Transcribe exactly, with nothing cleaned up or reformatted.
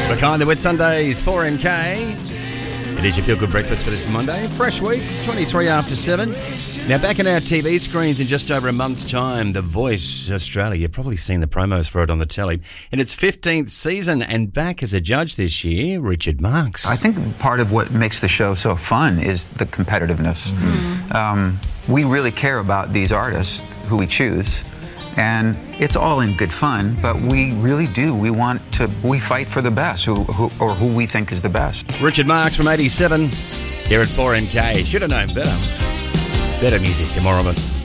We're kind of with Sundays, four M K. It is your feel-good breakfast for this Monday. Fresh week, twenty-three after seven. Now, back on our T V screens in just over a month's time, The Voice Australia. You've probably seen the promos for it on the telly. In its fifteenth season, and back as a judge this year, Richard Marks. I think part of what makes the show so fun is the competitiveness. Mm-hmm. Um, we really care about these artists who we choose. And it's all in good fun, but we really do. We want to, we fight for the best, who, who or who we think is the best. Richard Marks from eighty-seven, here at four M K. Should have known better. Better music tomorrow.